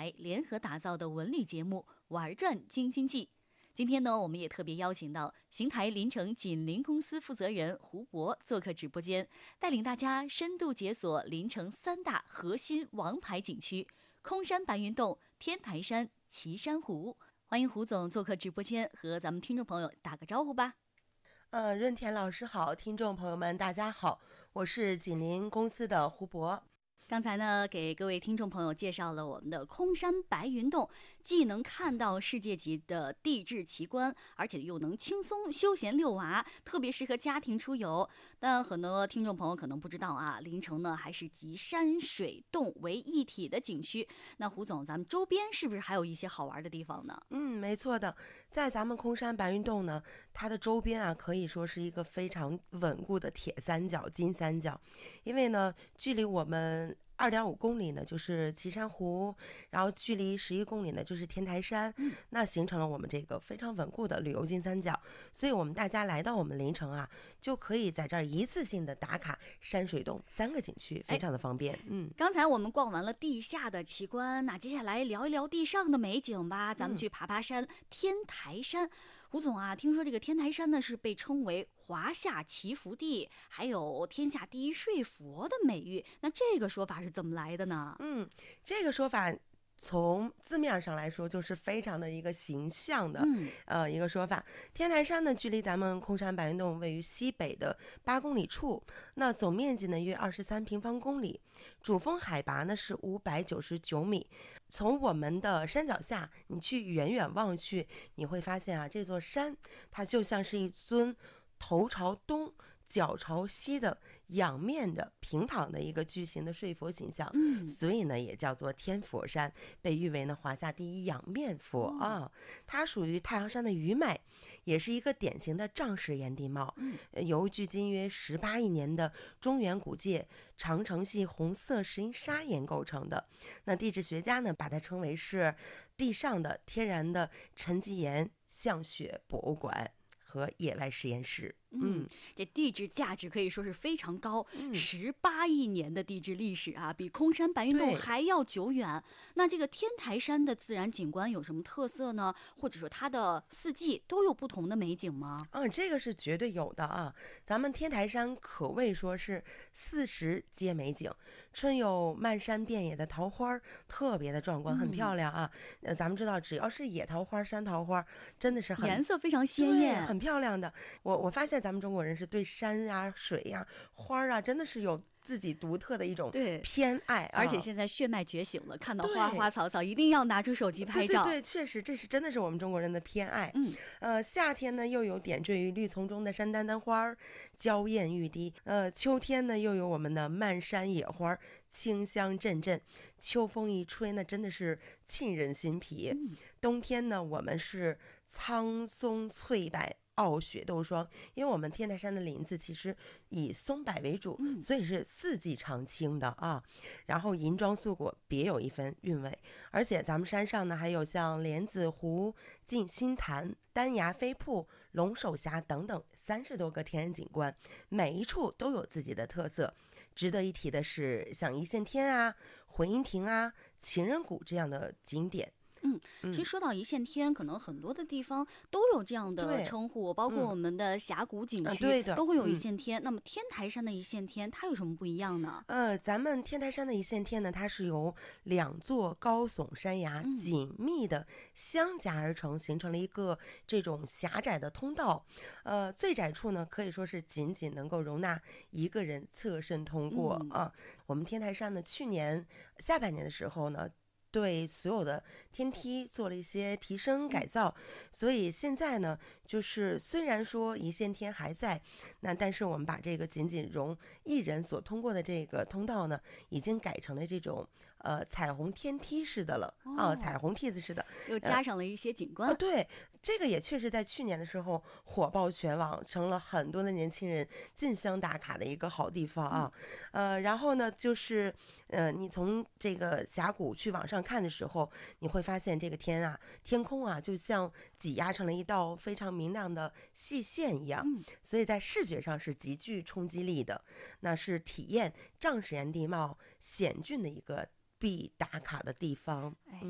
台联合打造的文旅节目《玩转京津冀》。今天呢，我们也特别邀请到邢台临城锦麟公司负责人胡博做客直播间，带领大家深度解锁临城3大核心王牌景区：空山白云洞、天台山、岐山湖。欢迎胡总做客直播间，和咱们听众朋友打个招呼吧。 润田老师好，听众朋友们大家好，我是锦麟公司的胡博。 刚才呢，给各位听众朋友介绍了我们的空山白云洞，既能看到世界级的地质奇观，而且又能轻松休闲遛娃，特别适合家庭出游。但很多听众朋友可能不知道啊，临城呢还是集山水洞为一体的景区。那胡总，咱们周边是不是还有一些好玩的地方呢？ 没错的，在咱们空山白云洞呢，它的周边啊可以说是一个非常稳固的铁三角、金三角，因为呢，距离我们2.5公里呢就是岐山湖，然后距离11公里呢就是天台山，那形成了我们这个非常稳固的旅游金三角。所以我们大家来到我们临城啊，就可以在这儿一次性的打卡山水洞3个景区，非常的方便。 刚才我们逛完了地下的奇观，那接下来聊一聊地上的美景吧。咱们去爬山，天台山。胡总啊，听说这个天台山呢是被称为华夏祈福地，还有天下第一睡佛的美誉。那这个说法是怎么来的呢？ 这个说法从字面上来说就是非常的一个形象的一个说法。天台山呢距离咱们空山白云洞位于西北的8公里处，那总面积呢约23平方公里，主峰海拔呢是599米。从我们的山脚下你去远远望去，你会发现啊，这座山它就像是一尊头朝东脚朝西的仰面着平躺的一个巨型的睡佛形象，所以呢也叫做天佛山，被誉为呢华夏第一仰面佛啊。它属于太行山的余脉，也是一个典型的丈石岩地貌，由距今约18亿年的中原古界长城系红色石英砂岩构成的。那地质学家呢把它称为是地上的天然的沉积岩象雪博物馆和野外实验室。 这地质价值可以说是非常高，18亿年的地质历史啊，比空山白云洞还要久远。那这个天台山的自然景观有什么特色呢？或者说它的四季都有不同的美景吗？ 这个是绝对有的啊。咱们天台山可谓说是40皆美景，春有漫山遍野的桃花，特别的壮观，很漂亮啊。咱们知道，只要是野桃花、山桃花，真的是颜色非常鲜艳， 很漂亮的。我发现咱们中国人是对山啊、水啊、花啊，真的是有自己独特的一种偏爱而且现在血脉觉醒了，看到花花草草一定要拿出手机拍照。 对，确实这是真的是我们中国人的偏爱。夏天呢又有点缀于绿丛中的山丹丹花，娇艳欲滴。秋天呢又有我们的漫山野花，清香阵阵。秋风一吹呢，真的是沁人心脾。冬天呢，我们是苍松翠柏，傲雪斗霜，因为我们天台山的林子其实以松柏为主，所以是4季常青的啊。然后银装素裹，别有一番韵味。而且咱们山上呢，还有像莲子湖、静心潭、丹崖飞瀑、龙首峡等等30多个天然景观，每一处都有自己的特色。值得一提的是，像一线天啊、回音亭啊、情人谷这样的景点。 其实说到一线天，可能很多的地方都有这样的称呼，包括我们的峡谷景区都会有一线天。那么天台山的一线天它有什么不一样呢？ 咱们天台山的一线天呢，它是由2座高耸山崖紧密的相夹而成，形成了一个这种狭窄的通道。最窄处呢，可以说是仅仅能够容纳1个人侧身通过啊。我们天台山呢，去年下半年的时候呢，对所有的天梯做了一些提升改造，所以现在呢，就是虽然说一线天还在，那但是我们把这个仅仅容1人所通过的这个通道呢，已经改成了这种彩虹天梯式的了彩虹梯子式的， 又加上了一些景观。 对，这个也确实在去年的时候火爆全网，成了很多的年轻人进香打卡的一个好地方啊。然后呢，就是你从这个峡谷去往上看的时候，你会发现这个天空啊，就像挤压成了一道非常明亮的细线一样，所以在视觉上是极具冲击力的。那是体验丈石岩地貌险峻的一个必打卡的地方。